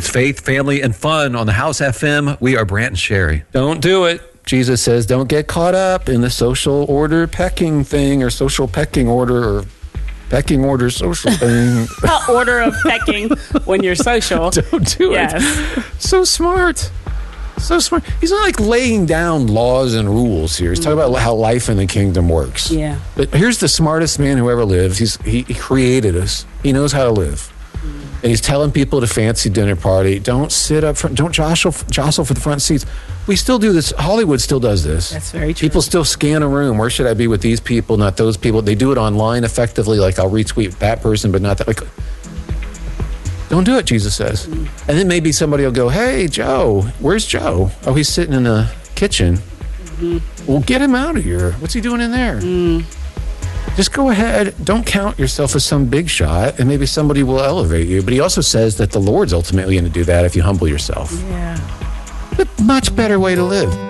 It's faith, family, and fun on the House FM. We are Brant and Sherry. Don't do it. Jesus says, don't get caught up in the social order pecking thing, or social pecking order, or pecking order social thing. Order of pecking when you're social. Don't do it. So smart. So smart. He's not like laying down laws and rules here. He's talking about how life in the kingdom works. Yeah. But here's the smartest man who ever lived. He created us. He knows how to live. And he's telling people at a fancy dinner party, don't sit up front, don't jostle for the front seats. We still do this. Hollywood still does this. That's very true. People still scan a room. Where should I be with these people, not those people? They do it online effectively, like I'll retweet that person, but not that. Like, don't do it, Jesus says. And then maybe somebody will go, hey, Joe, where's Joe? Oh, he's sitting in the kitchen. Well, get him out of here. What's he doing in there? Just go ahead. Don't count yourself as some big shot, and maybe somebody will elevate you. But he also says that the Lord's ultimately going to do that if you humble yourself. Yeah. But much better way to live.